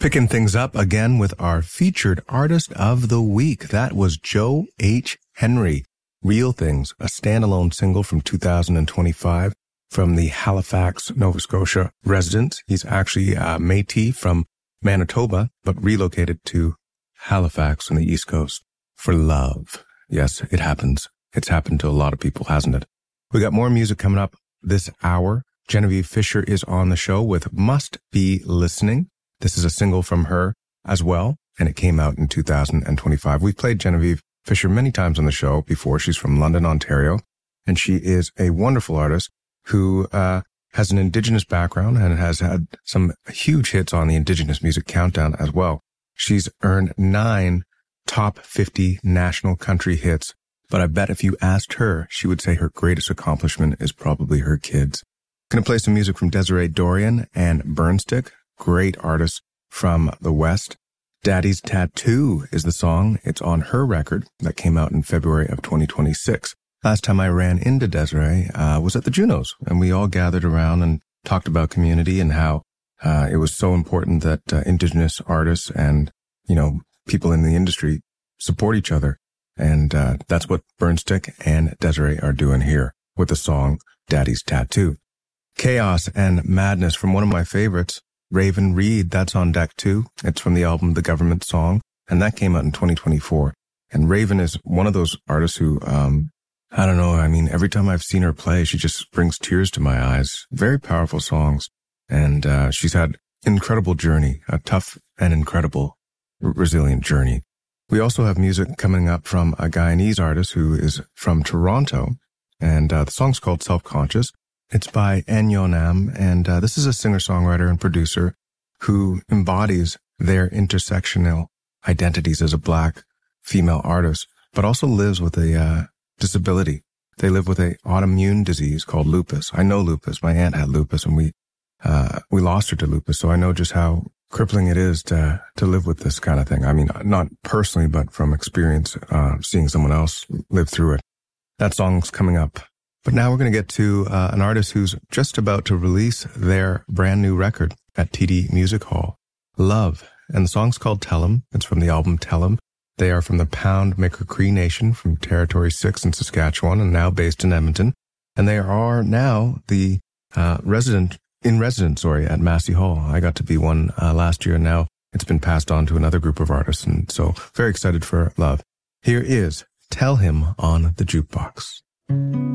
Picking things up again with our featured artist of the week. That was Joe H. Henry. Real Things, a standalone single from 2025 from the Halifax, Nova Scotia residence. He's actually Métis from Manitoba, but relocated to Halifax on the East Coast for love. Yes, it happens. It's happened to a lot of people, hasn't it? We got more music coming up this hour. Genevieve Fisher is on the show with Must Be Listening. This is a single from her as well, and it came out in 2025. We've played Genevieve Fisher many times on the show before. She's from London, Ontario, and she is a wonderful artist who has an Indigenous background and has had some huge hits on the Indigenous Music Countdown as well. She's earned 9 top 50 national country hits, but I bet if you asked her, she would say her greatest accomplishment is probably her kids. Going to play some music from Desiree Dorian and Burnstick. Great artists from the West. Daddy's Tattoo is the song. It's on her record that came out in February of 2026. Last time I ran into Desiree was at the Junos, and we all gathered around and talked about community and how it was so important that Indigenous artists and, people in the industry support each other. And that's what Burnstick and Desiree are doing here with the song Daddy's Tattoo. Chaos and Madness from one of my favorites, Raven Reed, that's on deck too. It's from the album The Government Song, and that came out in 2024. And Raven is one of those artists who, I don't know, every time I've seen her play, she just brings tears to my eyes. Very powerful songs. And she's had incredible journey, a tough and incredible, resilient journey. We also have music coming up from a Guyanese artist who is from Toronto, and the song's called Self-Conscious. It's by Enyo Nam, and this is a singer-songwriter and producer who embodies their intersectional identities as a Black female artist, but also lives with a disability. They live with an autoimmune disease called lupus. I know lupus. My aunt had lupus, and we lost her to lupus, so I know just how crippling it is to live with this kind of thing. Not personally, but from experience, seeing someone else live through it. That song's coming up. But now we're going to get to an artist who's just about to release their brand new record at TD Music Hall, Love. And the song's called Tell 'em. It's from the album Tell 'em. They are from the Pound-Maker Cree Nation from Territory 6 in Saskatchewan and now based in Edmonton. And they are now the resident at Massey Hall. I got to be one last year, and now it's been passed on to another group of artists. And so very excited for Love. Here is Tell Him on the Jukebox.